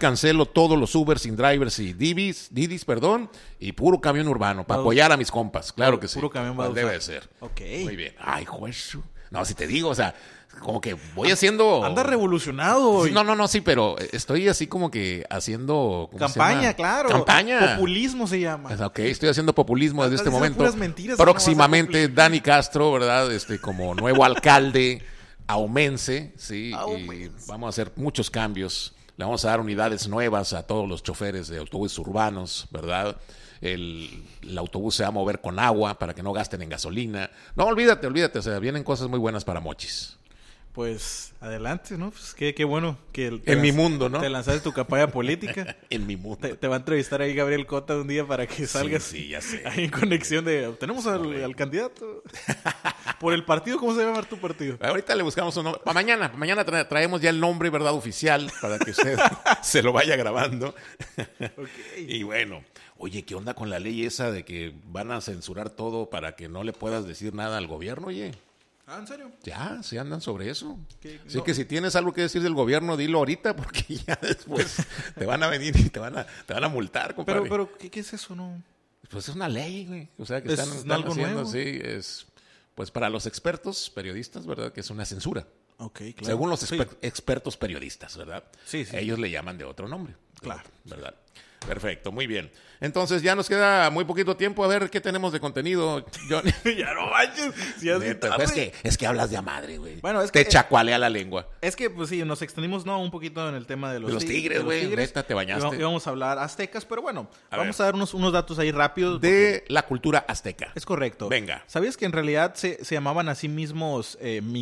cancelo todos los Ubers, InDrivers y Didis, y puro camión urbano para apoyar a mis compas. Claro que sí. Puro camión va a usar. Debe de ser. Ok. Muy bien. Ay, juez. No, si te digo, o sea, como que voy haciendo... Anda revolucionado hoy. No, sí, pero estoy así como que haciendo... ¿cómo se Campaña, llama? claro. Campaña. Populismo se llama. Ok, estoy haciendo populismo desde este Diciendo momento. puras mentiras, Próximamente, Dani Castro, ¿verdad? Como nuevo alcalde aumense, ¿sí? Y vamos a hacer muchos cambios. Le vamos a dar unidades nuevas a todos los choferes de autobuses urbanos, ¿verdad? El autobús se va a mover con agua para que no gasten en gasolina. No, olvídate, o sea, vienen cosas muy buenas para Mochis. Pues adelante, ¿no? Pues qué bueno que en mi mundo, ¿no? Te lanzaste tu campaña política. En mi mundo. Te va a entrevistar ahí Gabriel Cota un día para que salgas sí, ya sé. ahí en conexión de... Tenemos al candidato. Por el partido, ¿cómo se llama tu partido? Ahorita le buscamos un nombre. Para mañana traemos ya el nombre, ¿verdad? Oficial, para que usted se lo vaya grabando. Okay. Y bueno, oye, ¿qué onda con la ley esa de que van a censurar todo para que no le puedas decir nada al gobierno, oye? ¿Ah, en serio? Ya, sí andan sobre eso. Así no. que si tienes algo que decir del gobierno, dilo ahorita, porque ya después te van a venir y te van a multar, compadre. Pero ¿qué es eso, no? Pues es una ley, güey. O sea, que ¿Es están algo haciendo nuevo? así. Es, pues para los expertos periodistas, ¿verdad? Que es una censura. Ok, claro. Según los expertos periodistas, ¿verdad? Sí. Ellos le llaman de otro nombre. Claro. ¿Verdad? Perfecto, muy bien. Entonces ya nos queda muy poquito tiempo a ver qué tenemos de contenido, Johnny. Ya no manches. Si Es que hablas de a madre, güey. Bueno, es que... Te chacualea la lengua. Es que, pues sí, nos extendimos un poquito en el tema de los tigres, güey. Neta, te bañaste. Íbamos a hablar aztecas, pero bueno, vamos a dar unos datos ahí rápidos. De la cultura azteca. Es correcto. Venga. ¿Sabías que en realidad se llamaban a sí mismos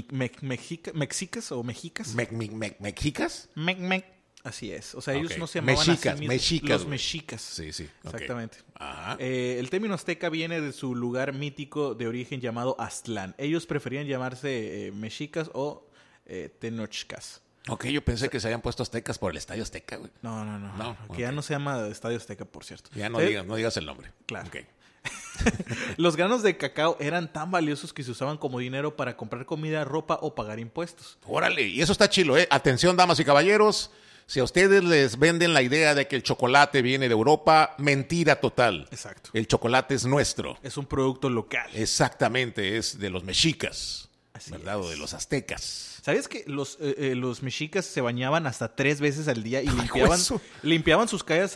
mexicas o mexicas? ¿Mexicas? Así es. O sea, ellos no se llamaban así mismos. Los mexicas. Sí. Exactamente. Okay. Ajá. El término azteca viene de su lugar mítico de origen llamado Aztlán. Ellos preferían llamarse mexicas o tenochcas. Ok, yo pensé que se habían puesto aztecas por el Estadio Azteca, güey. No. Que ya no se llama Estadio Azteca, por cierto. Ya no digas el nombre. Claro. Okay. Los granos de cacao eran tan valiosos que se usaban como dinero para comprar comida, ropa o pagar impuestos. Órale, y eso está chilo, ¿eh? Atención, damas y caballeros. Si a ustedes les venden la idea de que el chocolate viene de Europa, mentira total. Exacto. El chocolate es nuestro. Es un producto local. Exactamente, es de los mexicas, Así ¿verdad? es. O de los aztecas. ¿Sabes que los mexicas se bañaban hasta 3 veces al día y limpiaban sus calles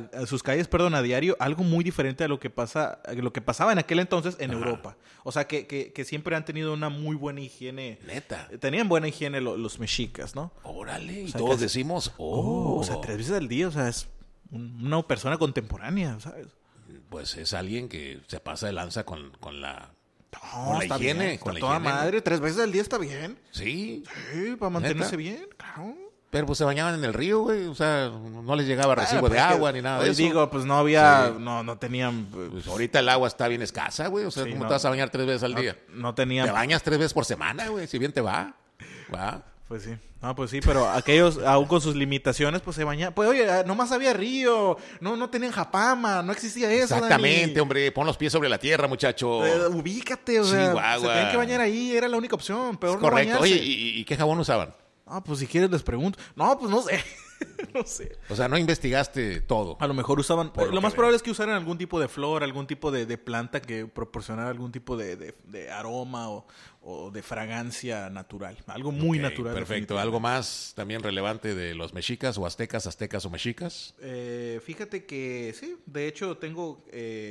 a diario? Algo muy diferente a lo que pasaba en aquel entonces en Europa. O sea, que siempre han tenido una muy buena higiene. Neta. Tenían buena higiene los mexicas, ¿no? Órale, y sea, todos decimos, o sea, 3 veces al día, o sea, es una persona contemporánea, ¿sabes? Pues es alguien que se pasa de lanza con la... No, con la está higiene, bien, con la está toda higiene. madre, 3 veces al día está bien. Sí. Sí, para mantenerse bien, claro. Pero pues se bañaban en el río, güey. O sea, no les llegaba recibo de agua ni nada de eso. Digo, pues no había, no tenían... Pues ahorita el agua está bien escasa, güey. O sea, ¿cómo te vas a bañar 3 veces al día? No tenían... Te bañas 3 veces por semana, güey. Si bien te va. Pues sí. No, pues sí, pero aquellos, aún con sus limitaciones, pues se bañaban. Pues oye, nomás había río, no tenían japama, no existía eso, Exactamente, Dani. Hombre. Pon los pies sobre la tierra, muchacho. Ubícate, o sea, se tenían que bañar ahí, era la única opción. Peor correcto. No bañarse. Oye, ¿y qué jabón usaban? Ah, pues si quieres les pregunto. No, pues no sé. No sé. O sea, no investigaste todo. A lo mejor usaban... Lo más veo. probable es que usaran algún tipo de flor, algún tipo de planta que proporcionara algún tipo de aroma o de fragancia natural. Algo muy natural. Perfecto. ¿Algo más también relevante de los mexicas o aztecas o mexicas? Fíjate que sí, de hecho tengo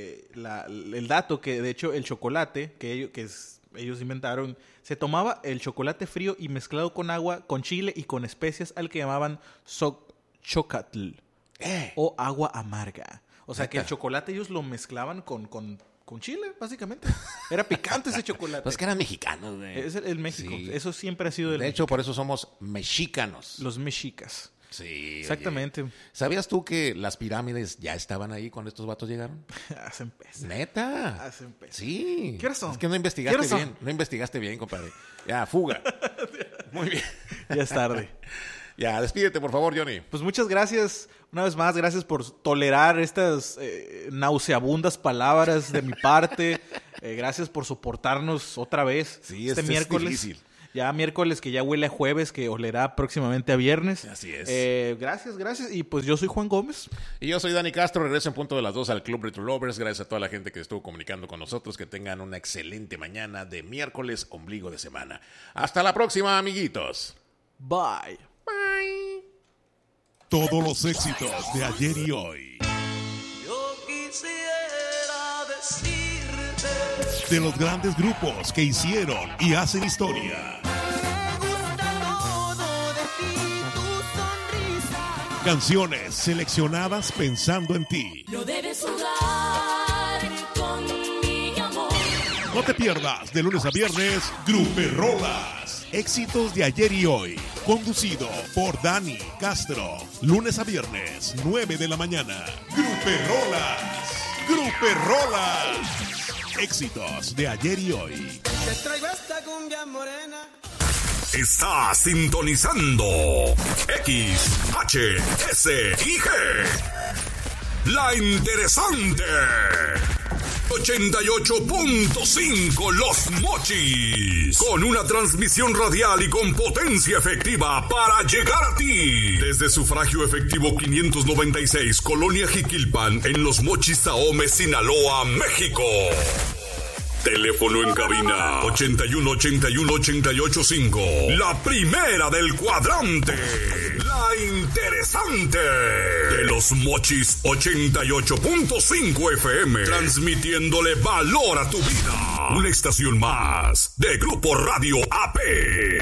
el dato que de hecho el chocolate ellos inventaron, se tomaba el chocolate frío y mezclado con agua, con chile y con especias al que llamaban chocatl o agua amarga. O sea que el chocolate ellos lo mezclaban con chile, básicamente. Era picante ese chocolate. Pues que eran mexicanos, güey. Es el México. Sí. Eso siempre ha sido el De hecho, por eso somos mexicanos. Los mexicas. Sí. Exactamente. Oye. ¿Sabías tú que las pirámides ya estaban ahí cuando estos vatos llegaron? Hacen pez. ¿Neta? Hacen pez. Sí. ¿Qué horas son? Es que no investigaste bien. No investigaste bien, compadre. Ya, fuga. Muy bien. Ya es tarde. Ya, despídete, por favor, Johnny. Pues muchas gracias. Una vez más, gracias por tolerar estas nauseabundas palabras de mi parte. Gracias por soportarnos otra vez Sí, este miércoles. Es difícil. Ya miércoles, que ya huele a jueves, que olerá próximamente a viernes. Así es. Gracias. Y pues yo soy Juan Gómez. Y yo soy Dani Castro. Regreso en punto de las 2 al Club Retro Lovers. Gracias a toda la gente que estuvo comunicando con nosotros. Que tengan una excelente mañana de miércoles, ombligo de semana. Hasta la próxima, amiguitos. Bye. Bye. Todos los éxitos de ayer y hoy. Yo quisiera decirte De los grandes grupos que hicieron y hacen historia. me gusta todo de ti, tu sonrisa. Canciones seleccionadas pensando en ti. No debes jugar con mi amor. No te pierdas de lunes a viernes Gruperrolas. Éxitos de ayer y hoy. Conducido por Dani Castro. Lunes a viernes, 9 de la mañana. Gruperrolas. Éxitos de ayer y hoy. Te traigo esta cumbia morena. Está sintonizando XHSIG. La interesante. 88.5 Los Mochis. Con una transmisión radial y con potencia efectiva para llegar a ti. Desde sufragio efectivo 596, Colonia Jiquilpan, en Los Mochis, Ahome, Sinaloa, México. Teléfono en cabina 81-81-885. La primera del cuadrante. La interesante. De Los Mochis 88.5 FM. Transmitiéndole valor a tu vida. Una estación más de Grupo Radio AP.